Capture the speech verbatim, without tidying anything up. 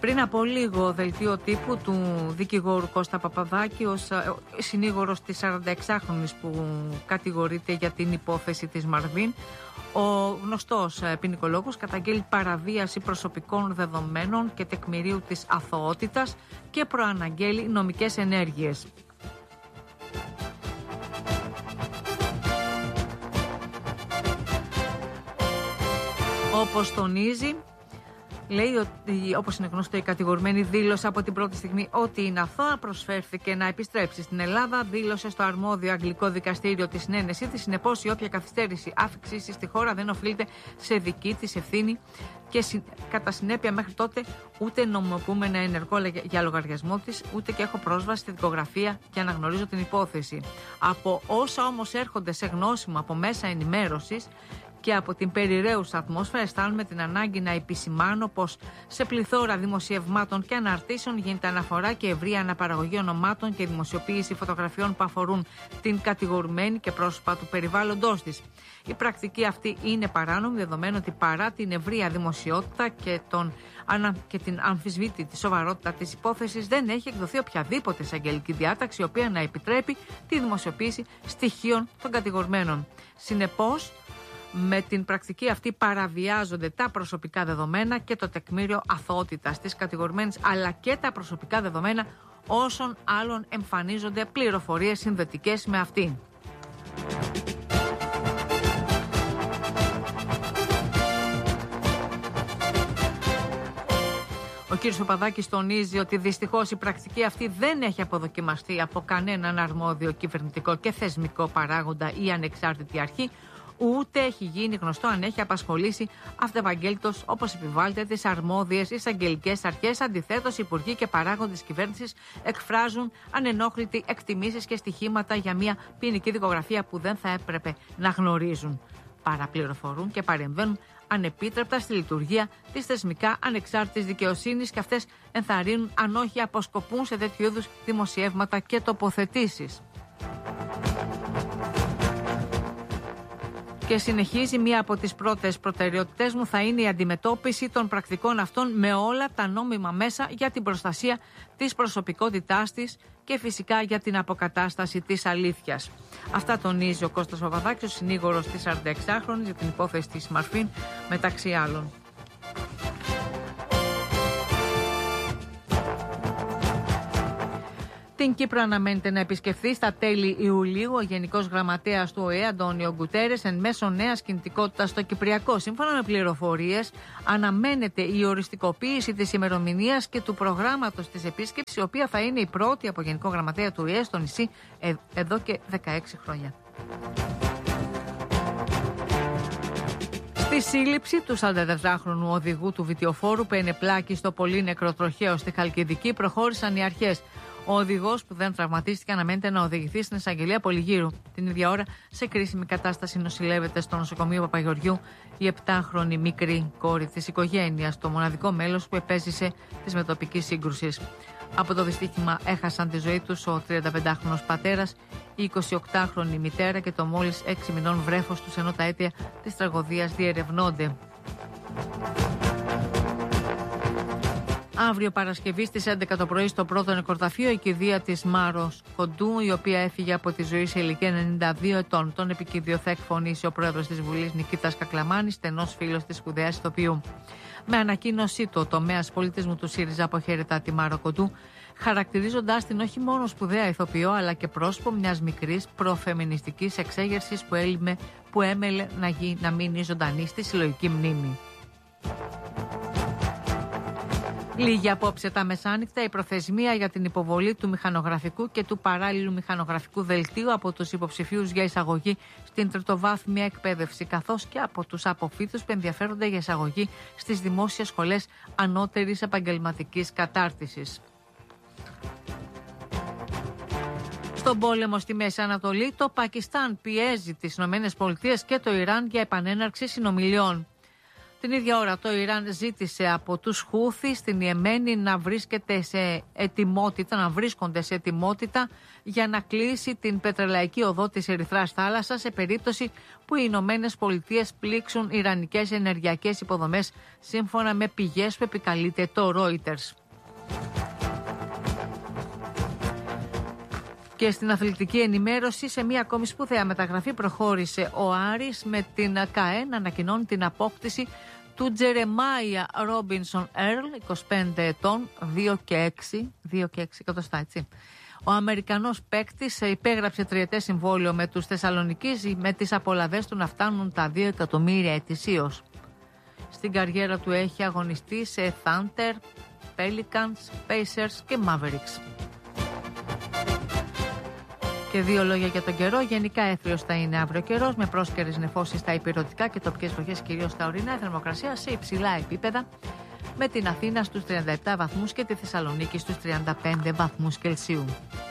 Πριν από λίγο, δελτίο τύπου του δικηγόρου Κώστα Παπαδάκη, ως συνήγορος της σαρανταεξάχρονης που κατηγορείται για την υπόθεση της Μαρβίν, ο γνωστός ποινικολόγος καταγγέλει παραβίαση προσωπικών δεδομένων και τεκμηρίου της αθωότητας και προαναγγέλει νομικές ενέργειες. Όπως τονίζει, λέει ότι, όπως είναι γνωστό, η κατηγορημένη δήλωσε από την πρώτη στιγμή ότι είναι αθώα, προσφέρθηκε να επιστρέψει στην Ελλάδα, δήλωσε στο αρμόδιο αγγλικό δικαστήριο τη συνένεσή της. Συνεπώς, η όποια καθυστέρηση άφηξής της στη χώρα δεν οφείλεται σε δική της ευθύνη και συ, κατά συνέπεια μέχρι τότε ούτε νομιμοποιούμε ένα ενεργό για λογαριασμό της, ούτε και έχω πρόσβαση στη δικογραφία και αναγνωρίζω την υπόθεση. Από όσα όμως έρχονται σε γνώση μου από μέσα ενημέρωσης και από την περιραίουσα ατμόσφαιρα, αισθάνομαι την ανάγκη να επισημάνω πως σε πληθώρα δημοσιευμάτων και αναρτήσεων γίνεται αναφορά και ευρεία αναπαραγωγή ονομάτων και δημοσιοποίηση φωτογραφιών που αφορούν την κατηγορουμένη και πρόσωπα του περιβάλλοντός της. Η πρακτική αυτή είναι παράνομη, δεδομένου ότι παρά την ευρεία δημοσιότητα και, τον, και την αμφισβήτητη σοβαρότητα της υπόθεσης, δεν έχει εκδοθεί οποιαδήποτε εισαγγελική διάταξη η οποία να επιτρέπει τη δημοσιοποίηση στοιχείων των κατηγορουμένων. Συνεπώς, με την πρακτική αυτή παραβιάζονται τα προσωπικά δεδομένα και το τεκμήριο αθωότητας της κατηγορουμένης, αλλά και τα προσωπικά δεδομένα όσων άλλων εμφανίζονται πληροφορίες συνδετικές με αυτήν. Ο κ. Παπαδάκης τονίζει ότι δυστυχώς η πρακτική αυτή δεν έχει αποδοκιμαστεί από κανέναν αρμόδιο κυβερνητικό και θεσμικό παράγοντα ή ανεξάρτητη αρχή, ούτε έχει γίνει γνωστό αν έχει απασχολήσει αυτεπαγγέλτος, όπως επιβάλλεται, τις αρμόδιες εισαγγελικές αρχές. Αντιθέτως, οι υπουργοί και παράγοντες της κυβέρνησης εκφράζουν ανενόχλητη εκτιμήσεις και στοιχήματα για μια ποινική δικογραφία που δεν θα έπρεπε να γνωρίζουν. Παραπληροφορούν και παρεμβαίνουν ανεπίτρεπτα στη λειτουργία της θεσμικά ανεξάρτητης δικαιοσύνης και αυτές ενθαρρύνουν, αν όχι αποσκοπούν, σε τέτοιου είδους δημοσιεύματα και τοποθετήσεις. Και συνεχίζει, μία από τις πρώτες προτεραιότητές μου θα είναι η αντιμετώπιση των πρακτικών αυτών με όλα τα νόμιμα μέσα για την προστασία της προσωπικότητάς της και φυσικά για την αποκατάσταση της αλήθειας. Αυτά τονίζει ο Κώστας Παπαδάκης, ο συνήγορος της σαρανταεξάχρονης για την υπόθεση της Μαρφίν, μεταξύ άλλων. Την Κύπρο αναμένεται να επισκεφθεί στα τέλη Ιουλίου ο Γενικός Γραμματέας του ΟΗΕ, Αντώνιο Γκουτέρες, εν μέσω νέας κινητικότητας στο Κυπριακό. Σύμφωνα με πληροφορίες, αναμένεται η οριστικοποίηση της ημερομηνίας και του προγράμματος της επίσκεψης, η οποία θα είναι η πρώτη από Γενικό Γραμματέα του ΟΗΕ στο νησί ε, εδώ και δεκαέξι χρόνια. Στη σύλληψη του σαραντατετράχρονου οδηγού του βιτιοφόρου που ενεπλάκη στο πολύ νεκροτροχαίο στη Χαλκιδική προχώρησαν οι αρχές. Ο οδηγός που δεν τραυματίστηκε αναμένεται να οδηγηθεί στην εισαγγελία Πολυγύρου. Την ίδια ώρα, σε κρίσιμη κατάσταση, νοσηλεύεται στο νοσοκομείο Παπαγεωργιού η επτάχρονη μικρή κόρη της οικογένειας, το μοναδικό μέλος που επέζησε της μετοπικής σύγκρουσης. Από το δυστύχημα έχασαν τη ζωή τους ο τριανταπεντάχρονος πατέρας, η εικοσιοκτάχρονη μητέρα και το μόλις έξι μηνών βρέφος τους, ενώ τα αίτια της τραγωδίας διερευνώνται. Αύριο Παρασκευή στις έντεκα το πρωί στο πρώτο νεκροταφείο η κηδεία της Μάρος Κοντού, η οποία έφυγε από τη ζωή σε ηλικία ενενήντα δύο ετών. Τον επικηδείο θα εκφωνήσει ο πρόεδρος της Βουλής Νικήτας Κακλαμάνης, στενός φίλος της σπουδαίας ηθοποιού. Με ανακοίνωσή του, ο τομέας πολιτισμού του ΣΥΡΙΖΑ αποχαιρετά τη Μάρο Κοντού, χαρακτηρίζοντάς την όχι μόνο σπουδαία ηθοποιό, αλλά και πρόσωπο μιας μικρής προφεμινιστικής εξέγερσης που, έλυμε, που έμελε να, γι, να μείνει ζωντανή στη συλλογική μνήμη. Λίγη απόψε τα μεσάνυχτα η προθεσμία για την υποβολή του μηχανογραφικού και του παράλληλου μηχανογραφικού δελτίου από τους υποψηφίους για εισαγωγή στην τριτοβάθμια εκπαίδευση, καθώς και από τους αποφύτους που ενδιαφέρονται για εισαγωγή στις δημόσιες σχολές ανώτερης επαγγελματικής κατάρτισης. Στον πόλεμο στη Μέση Ανατολή, το Πακιστάν πιέζει τις ΗΠΑ και το Ιράν για επανέναρξη συνομιλιών. Την ίδια ώρα το Ιράν ζήτησε από τους Χούθι στην Ιεμένη να βρίσκεται σε ετοιμότητα, να βρίσκονται σε ετοιμότητα για να κλείσει την πετρελαϊκή οδό της Ερυθράς θάλασσας σε περίπτωση που οι Ηνωμένες Πολιτείες πλήξουν ιρανικές ενεργειακές υποδομές, σύμφωνα με πηγές που επικαλείται το Reuters. Και στην αθλητική ενημέρωση, σε μία ακόμη σπουδαία μεταγραφή προχώρησε ο Άρης με την ΚΑΕ να ανακοινώνει την απόκτηση του Τζερεμάια Ρόμπινσον Έρλ, είκοσι πέντε ετών, δύο και έξι εκατοστά, έτσι. Ο Αμερικανός παίκτης υπέγραψε τριετές συμβόλαιο με τους Θεσσαλονικείς, με τις απολαβές του να φτάνουν τα δύο εκατομμύρια ετησίως. Στην καριέρα του έχει αγωνιστεί σε Thunder, Pelicans, Pacers και Mavericks. Και δύο λόγια για τον καιρό. Γενικά έθριος θα είναι αύριο καιρός, με πρόσκαιρες νεφώσεις στα υπηρετικά και τοπικές βροχές κυρίως στα ορεινά. Η θερμοκρασία σε υψηλά επίπεδα, με την Αθήνα στους τριάντα επτά βαθμούς και τη Θεσσαλονίκη στους τριάντα πέντε βαθμούς Κελσίου.